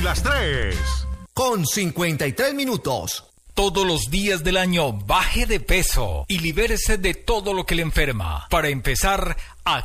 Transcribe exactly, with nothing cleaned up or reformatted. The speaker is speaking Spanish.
Son las tres. Con cincuenta y tres minutos. Todos los días del año baje de peso y libérese de todo lo que le enferma. Para empezar, a